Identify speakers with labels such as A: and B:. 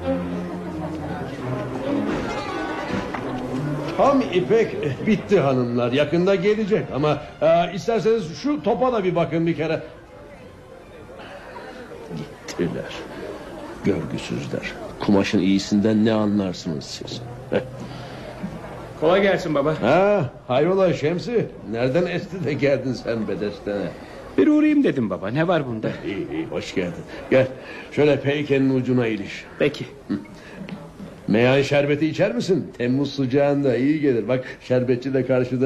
A: Tam ipek bitti hanımlar. Yakında gelecek ama isterseniz şu topa da bir bakın bir kere. Gittiler. Görgüsüzler. Kumaşın iyisinden ne anlarsınız siz?
B: Kolay gelsin baba.
A: Hayrola Şemsi? Nereden esti de geldin sen bedestene?
B: Bir uğrayayım dedim baba. Ne var bunda?
A: İyi, hoş geldin. Gel şöyle peykenin ucuna iliş.
B: Peki.
A: Meyan şerbeti içer misin? Temmuz sıcağında iyi gelir. Bak şerbetçi de karşıda.